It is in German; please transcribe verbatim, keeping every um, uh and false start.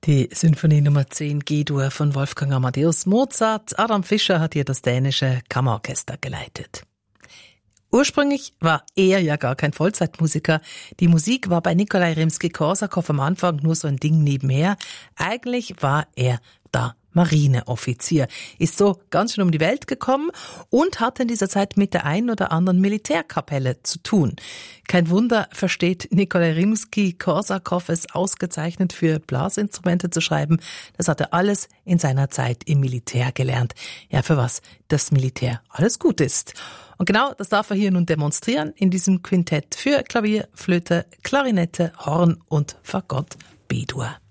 Die Symphonie Nummer zehn G-Dur von Wolfgang Amadeus Mozart. Adam Fischer hat hier das dänische Kammerorchester geleitet. Ursprünglich war er ja gar kein Vollzeitmusiker. Die Musik war bei Nikolai Rimski-Korsakow am Anfang nur so ein Ding nebenher. Eigentlich war er da Marineoffizier, ist so ganz schön um die Welt gekommen und hatte in dieser Zeit mit der einen oder anderen Militärkapelle zu tun. Kein Wunder, versteht Nikolai Rimski-Korsakow es ausgezeichnet, für Blasinstrumente zu schreiben. Das hat er alles in seiner Zeit im Militär gelernt. Ja, für was das Militär alles gut ist. Und genau das darf er hier nun demonstrieren in diesem Quintett für Klavier, Flöte, Klarinette, Horn und Fagott B-Dur.